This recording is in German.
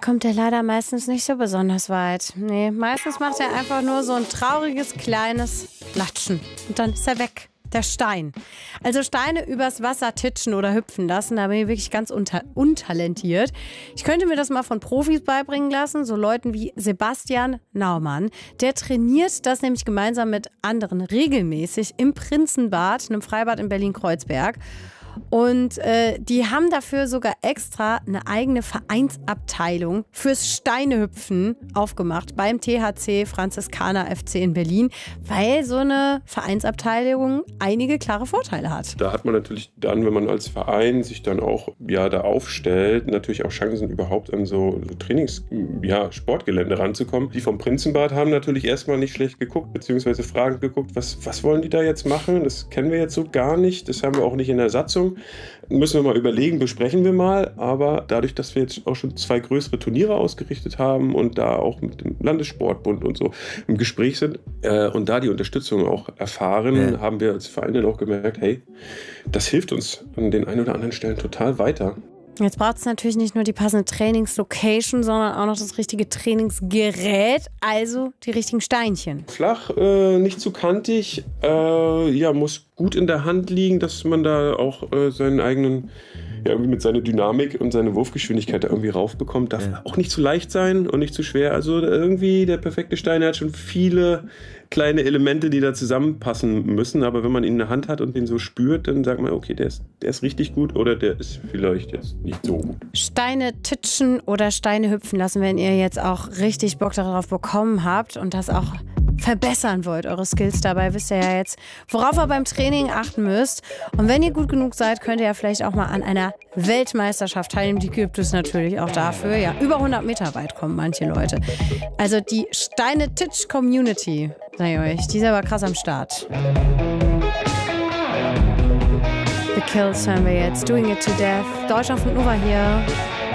kommt er leider meistens nicht so besonders weit. Nee, meistens macht er einfach nur so ein trauriges, kleines Latschen. Und dann ist er weg. Der Stein. Also Steine übers Wasser titschen oder hüpfen lassen, da bin ich wirklich ganz untalentiert. Ich könnte mir das mal von Profis beibringen lassen, so Leuten wie Sebastian Naumann. Der trainiert das nämlich gemeinsam mit anderen regelmäßig im Prinzenbad, einem Freibad in Berlin-Kreuzberg. Und die haben dafür sogar extra eine eigene Vereinsabteilung fürs Steinehüpfen aufgemacht beim THC Franziskaner FC in Berlin, weil so eine Vereinsabteilung einige klare Vorteile hat. Da hat man natürlich dann, wenn man als Verein sich dann auch da aufstellt, natürlich auch Chancen, überhaupt an so Sportgelände ranzukommen. Die vom Prinzenbad haben natürlich erstmal nicht schlecht geguckt, beziehungsweise fragend geguckt, was wollen die da jetzt machen? Das kennen wir jetzt so gar nicht, das haben wir auch nicht in der Satzung. Müssen wir mal überlegen, besprechen wir mal. Aber dadurch, dass wir jetzt auch schon 2 größere Turniere ausgerichtet haben und da auch mit dem Landessportbund und so im Gespräch sind und da die Unterstützung auch erfahren, haben wir als Verein dann auch gemerkt, hey, das hilft uns an den ein oder anderen Stellen total weiter. Jetzt braucht es natürlich nicht nur die passende Trainingslocation, sondern auch noch das richtige Trainingsgerät, also die richtigen Steinchen. Flach, nicht zu kantig, muss gut in der Hand liegen, dass man da auch seinen eigenen, irgendwie mit seiner Dynamik und seiner Wurfgeschwindigkeit da irgendwie raufbekommt. Darf auch nicht zu leicht sein und nicht zu schwer. Also irgendwie der perfekte Stein, der hat schon viele kleine Elemente, die da zusammenpassen müssen. Aber wenn man ihn in der Hand hat und den so spürt, dann sagt man, okay, der ist richtig gut oder der ist vielleicht jetzt nicht so gut. Steine titschen oder Steine hüpfen lassen, wenn ihr jetzt auch richtig Bock darauf bekommen habt und das auch verbessern wollt, eure Skills dabei, wisst ihr ja jetzt, worauf ihr beim Training achten müsst. Und wenn ihr gut genug seid, könnt ihr ja vielleicht auch mal an einer Weltmeisterschaft teilnehmen. Die gibt es natürlich auch dafür. Ja, über 100 Meter weit kommen manche Leute. Also die Steine-Titch-Community, sag ich euch, die ist aber krass am Start. The Kills hören wir jetzt. Doing It to Death. Deutschland von Nova hier.